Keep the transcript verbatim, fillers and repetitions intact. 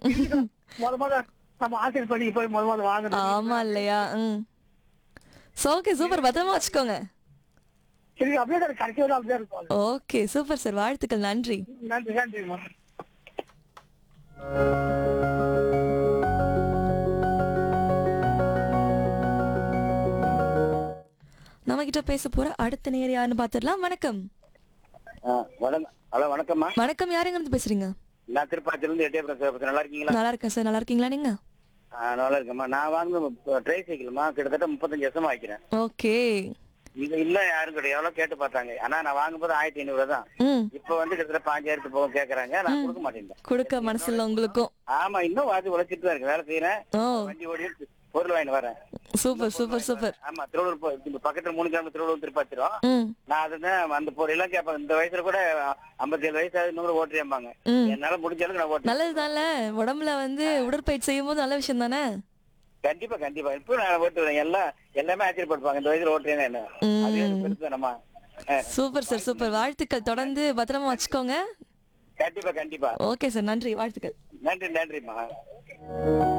முத முத நம்ம ஆசிரியர் பள்ளிக்கு போய் முத முத வாங்கணும். ஆமா இல்லையா? ம். So okay super. பத்திரமா வச்சுக்கோங்க. சரி, அப்படியே தான் கடைசி வரை அப்படியே இருக்கும் அது. Okay super sir. வாழ்த்துக்கள். நன்றி. நன்றி நன்றிம்மா. நம்ம கிட்ட பேச போற அடுத்த நேர் யாருன்னு பாத்துடலாம். வணக்கம். ஆ, வணக்கம். ஹலோ வணக்கம்மா. வணக்கம். யாருங்க இருந்து பேசுறீங்க? நான் திருப்பாச்சியிலிருந்து எட்டயபுரம் சிவபுரம். நல்லா இருக்கீங்களா? நல்லா இருக்கேன் சார். நல்லா இருக்கீங்களா நீங்க? ஆ, நல்லா இருக்கேம்மா. நான் வாங்க ட்ரை சைக்கிள்மா கிட்டத்தட்ட முப்பத்தஞ்சு வருஷமா வைக்கிறேன். ஓகே. இது இல்ல யாரும் கிடையாது. எவ்வளவு கேட்டு பார்த்தாங்க. ஆனா நான் வாங்கும்போது ஆயிரத்தி ஐநூறு ரூபா தான். ம். இப்ப வந்து கிட்டத்தட்ட பாஞ்சாயிரத்து போக கேக்குறாங்க. நான் கொடுக்க மாட்டேன். கொடுக்க மனசுல உங்களுக்கும். ஆமா, இன்னும் வாதி உழைச்சிட்டு தான் இருக்கு. வேலை செய்யறேன். ஓ வண்டி ஓடி பொருள் வாங்கிட்டு வரேன். Super super super. ஆமா, திருவள்ளூர் போ- இந்த பக்கத்துல மூணு கிலோமீட்டர் திருவள்ளூர் திருப்பாச்சிரும். ம் நான் அதுதான் அந்த பொருள் எல்லாம் கேட்பேன். இந்த வயசுல கூட ஐம்பத்தி ஏழு வயசு ஆகுது கூட ஓட்டுறேன்பாங்க. ம். என்னால முடிஞ்ச அளவுக்கு நான் ஓட்டுறேன். நல்லதுதான்ல. உடம்புல வந்து உடற்பயிற்சி செய்யும் போது நல்ல விஷயம் தானே. கண்டிப்பா கண்டிப்பா. இப்ப நான் ஓட்டுவேன். எல்லாம் எல்லாமே ஆச்சரியப்படுவாங்க. இந்த வயசுல ஓட்டுறேன் என்ன. அது எனக்கு பெருசு நம்ம. Super sir super. வாழ்த்துக்கள். தொடர்ந்து பத்திரமா வச்சுக்கோங்க. கண்டிப்பா கண்டிப்பா. Okay sir. நன்றி. வாழ்த்துக்கள். நன்றி நன்றிம்மா.